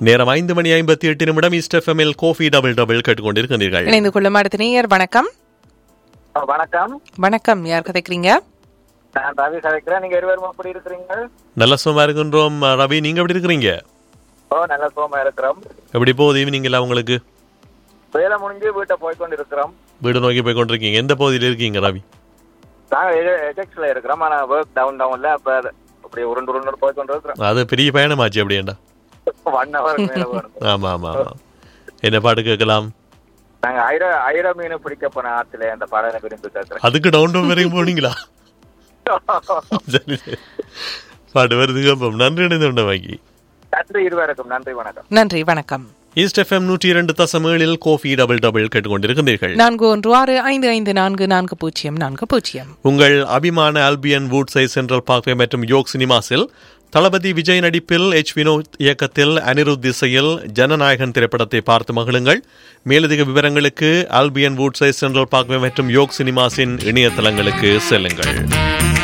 நேரம் 5:58 ஈஸ்ட் எஃப்எம்மில் coffee double double கேட்டுக்கொண்டிருக்கிறீர்கள். இணைந்து கொள்ளும் அடுத்த நேயர். வணக்கம். வணக்கம். வணக்கம். யார் கதைக்கிறீங்க? நான் ரவி கதைக்கிறேன். நீங்க இருவரும் எப்படி இருக்கிறீங்க? நல்ல சுகமா இருக்கின்றோம். ரவி, நீங்க எப்படி இருக்கிறீங்க? நல்ல சுகமா இருக்கிறோம். எப்படி போகுது ஈவினிங் எல்லாம் உங்களுக்கு? வேலை முடிஞ்சு வீட்டை போய்கொண்டு இருக்கிறோம். வீடு நோக்கி போய் கொண்டிருக்கீங்க. எந்த பகுதியில் இருக்கீங்க ரவி? நாங்க எஜெக்ஸ்ல இருக்கிறோம். ஆனா ஒர்க் டவுன்ல அப்ப அப்படி உருண்டு போய்கொண்டு இருக்கிறோம். அது பெரிய பயணமாச்சு அப்படியேண்டா. 1 hour மேல வரும். ஆமா ஆமா ஆமா. என்ன பாட்டு கேட்கலாம்? நாங்க ஐர மீன் பிடிக்க போன ஆத்துல அந்த பாடலை விரும்பி கேட்கிறேன். அதுக்கு டவுன் டவுன் வரைக்கும் போனீங்களா? பாட்டு வருது கேட்போம். நன்றி. வாங்கி நன்றி இருவருக்கும். நன்றி வணக்கம். நன்றி வணக்கம். East FM 102.7 coffee double double கேட்டுக்கொண்டிருக்கிறீர்கள். 4166554040. உங்கள் அபிமான ஆல்பியன் வூட்சைட் சென்ட்ரல் பார்க்வே மற்றும் யோக் சினிமாஸில் தளபதி விஜய் நடிப்பில் எச் வினோத் இயக்கத்தில் அனிருத் இசையில் ஜனநாயகன் திரைப்படத்தை பார்த்து மகிழுங்கள். மேலதிக விவரங்களுக்கு ஆல்பியன் வூட்சைட் சென்ட்ரல் பார்க்வே மற்றும் யோக் சினிமாஸின் இணையதளங்களுக்கு செல்லுங்கள்.